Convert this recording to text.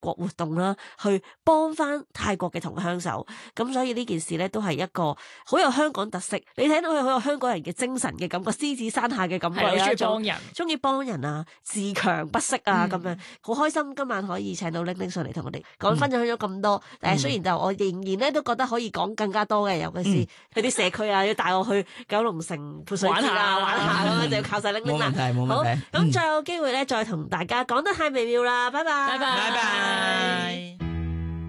國活動啦，去幫翻泰國嘅同鄉手。咁所以呢件事咧都係一個好有香港特色，你睇到佢好有香港人嘅精神嘅感覺，獅子山下嘅感覺， 係中意幫人， 中意幫人啊，自強不息啊咁樣，好開心今晚可以請到玲玲上嚟同我哋講分享咗咁多。雖然就我仍然咧都覺得可以講更加多嘅，尤其是去啲社區啊，要帶我去九龍城潑水節啊玩下咁樣，就要靠晒玲玲啦。 冇問題。 咁再有機會咧，再同大家講得太微妙啦，拜拜。 拜拜。